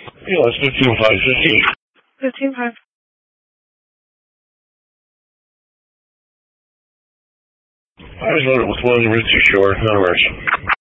Yeah, it's 15,515. 15.5. I was loaded with William Ritchie Shore, none worse.